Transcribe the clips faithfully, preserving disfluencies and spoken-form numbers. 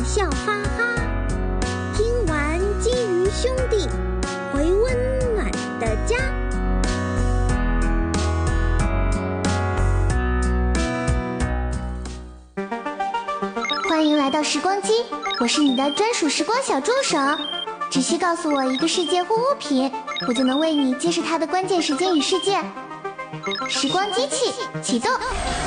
笑哈哈。听完金鱼兄弟，回温暖的家。 欢迎来到时光机，我是你的专属时光小助手。只需告诉我一个世界或物品，我就能为你揭示它的关键时间与事件。时光机器启动。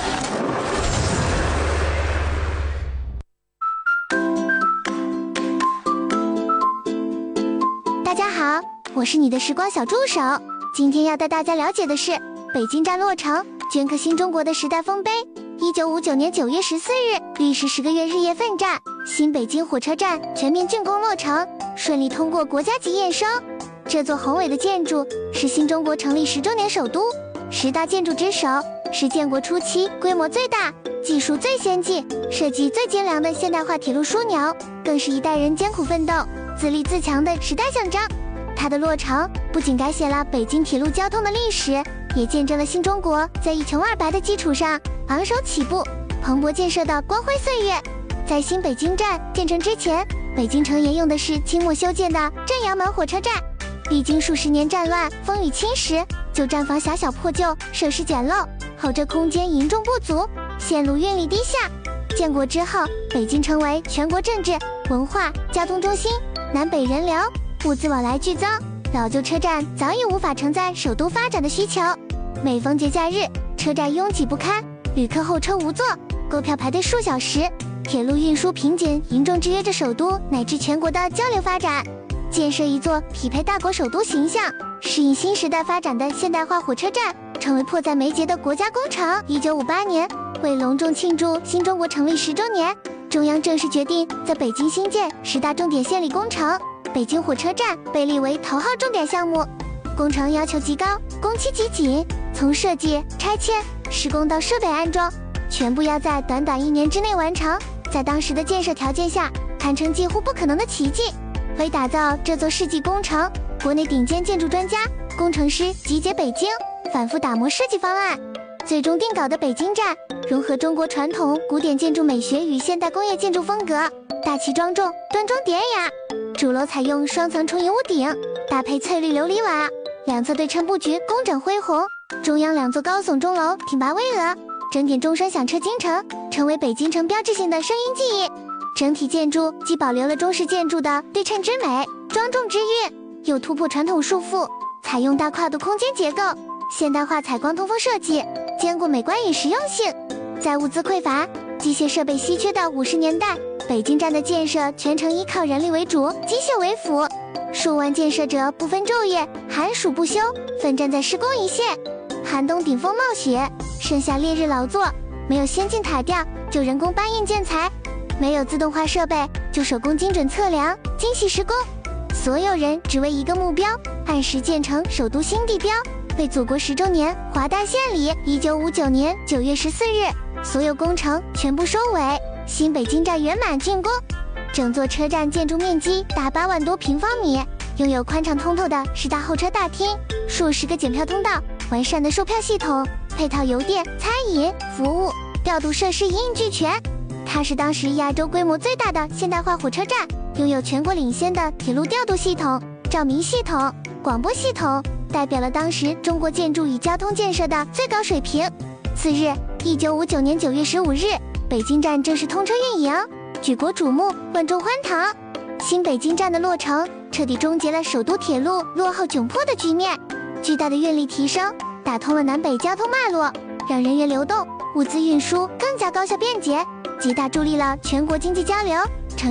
大家好，我是你的时光小助手。今天要带大家了解的是北京站落成，镌刻新中国的时代丰碑。一九五九年九月十四日，历时十个月日夜奋战，新北京火车站全面竣工落成，顺利通过国家级验收。这座宏伟的建筑是新中国成立十周年首都，十大建筑之首，是建国初期规模最大、技术最先进、设计最精良的现代化铁路枢纽，更是一代人艰苦奋斗、自立自强的时代象征。它的落成不仅改写了北京铁路交通的历史，也见证了新中国在一穷二白的基础上昂首起步、蓬勃建设的光辉岁月。在新北京站建成之前，北京城沿用的是清末修建的正阳门火车站，历经数十年战乱、风雨侵蚀，旧站房狭小破旧、设施简陋，后这空间严重不足，线路运力低下。建国之后，北京成为全国政治、文化、交通中心，南北人流、物资往来剧增，老旧车站早已无法承载首都发展的需求。每逢节假日，车站拥挤不堪，旅客候车无座，购票排队数小时，铁路运输瓶颈严重制约着首都乃至全国的交流发展。建设一座匹配大国首都形象、适应新时代发展的现代化火车站，成为迫在眉睫的国家工程。一九五八年，为隆重庆祝新中国成立十周年，中央正式决定在北京新建十大重点线路工程，北京火车站被列为头号重点项目。工程要求极高，工期极紧，从设计、拆迁、施工到设备安装，全部要在短短一年之内完成。在当时的建设条件下，堪称几乎不可能的奇迹。为打造这座世纪工程，国内顶尖建筑专家、工程师集结北京，反复打磨设计方案，最终定稿的北京站融合中国传统古典建筑美学与现代工业建筑风格，大气庄重、端庄典雅。主楼采用双层重檐屋顶，搭配翠绿琉璃瓦，两侧对称布局工整恢宏，中央两座高耸钟楼挺拔巍峨，整点钟声响彻京城，成为北京城标志性的声音记忆。整体建筑既保留了中式建筑的对称之美、庄重之韵，又突破传统束缚，采用大跨度空间结构，现代化采光通风设计，兼顾美观与实用性。在物资匮乏、机械设备稀缺的五十年代，北京站的建设全程依靠人力为主，机械为辅，数万建设者不分昼夜、寒暑不休，奋战在施工一线。寒冬顶风冒雪，盛夏烈日劳作，没有先进塔吊，就人工搬运建材；没有自动化设备，就手工精准测量、精细施工。所有人只为一个目标，按时建成首都新地标，为祖国十周年华大献礼。一九五九年九月十四日，所有工程全部收尾，新北京站圆满竣工。整座车站建筑面积达八万多平方米，拥有宽敞通透的十大候车大厅、数十个检票通道、完善的售票系统，配套邮电、餐饮服务、调度设施一应俱全。它是当时亚洲规模最大的现代化火车站，拥有全国领先的铁路调度系统、照明系统、广播系统，代表了当时中国建筑与交通建设的最高水平。次日，一九五九年九月十五日，北京站正式通车运营，举国瞩目，万众欢腾。新北京站的落成，彻底终结了首都铁路落后窘迫的局面。巨大的运力提升，打通了南北交通脉络，让人员流动、物资运输更加高效便捷，极大助力了全国经济交流。